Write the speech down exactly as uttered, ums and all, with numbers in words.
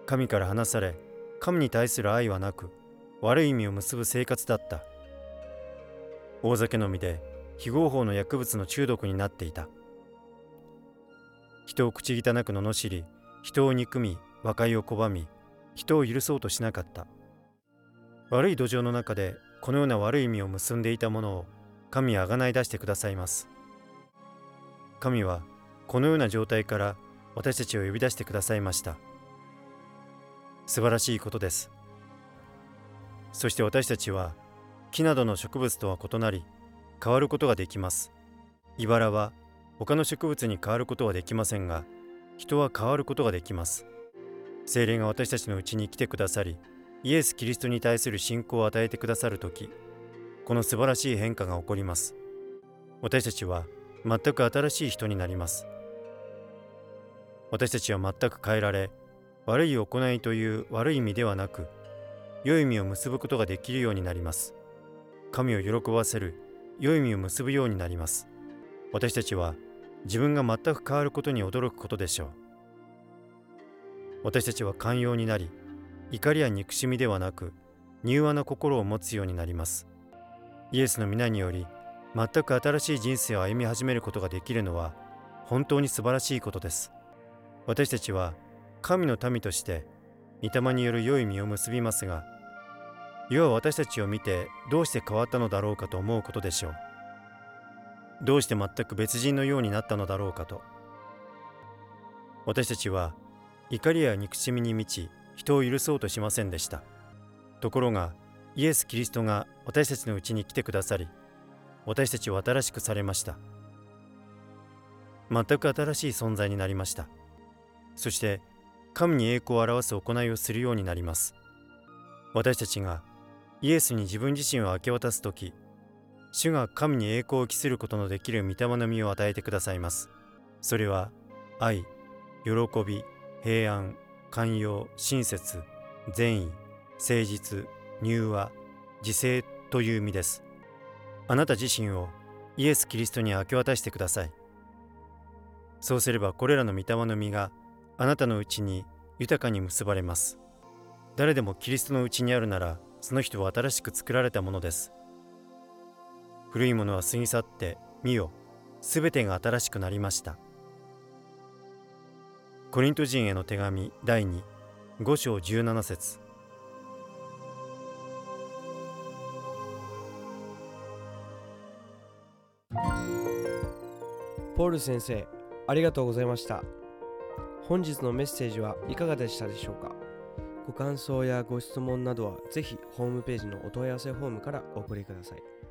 神から離され、神に対する愛はなく、悪い意味を結ぶ生活だった。大酒飲みで非合法の薬物の中毒になっていた。人を口汚く罵り、人を憎み、和解を拒み、人を許そうとしなかった。悪い土壌の中でこのような悪い意味を結んでいたものを神は贖い出してくださいます。神はこのような状態から私たちを呼び出してくださいました。素晴らしいことです。そして私たちは木などの植物とは異なり、変わることができます。茨は他の植物に変わることはできませんが、人は変わることができます。聖霊が私たちのうちに来てくださり、イエス・キリストに対する信仰を与えてくださるとき、この素晴らしい変化が起こります。私たちは全く新しい人になります。私たちは全く変えられ、悪い行いという悪い意味ではなく、良い意味を結ぶことができるようになります。神を喜ばせる良い意味を結ぶようになります。私たちは自分が全く変わることに驚くことでしょう。私たちは寛容になり、怒りや憎しみではなく、柔和な心を持つようになります。イエスの皆により、全く新しい人生を歩み始めることができるのは、本当に素晴らしいことです。私たちは、神の民として、御霊による良い実を結びますが、世は私たちを見てどうして変わったのだろうかと思うことでしょう。どうして全く別人のようになったのだろうかと。私たちは、怒りや憎しみに満ち、人を許そうとしませんでした。ところが、イエス・キリストが私たちのうちに来てくださり、私たちを新しくされました。全く新しい存在になりました。そして、神に栄光を表す行いをするようになります。私たちがイエスに自分自身を明け渡すとき、主が神に栄光を期することのできる御霊の実を与えてくださいます。それは、愛、喜び、平安、寛容、親切、善意、誠実、柔和、自制という意味です。あなた自身をイエス・キリストに明け渡してください。そうすればこれらの御霊の実があなたのうちに豊かに結ばれます。誰でもキリストのうちにあるなら、その人は新しく作られたものです。古いものは過ぎ去って、見よ、すべてが新しくなりました。コリント人への手紙だいに、ご章じゅうなな節。 ポール先生、ありがとうございました。本日のメッセージはいかがでしたでしょうか。ご感想やご質問などはぜひホームページのお問い合わせフォームからお送りください。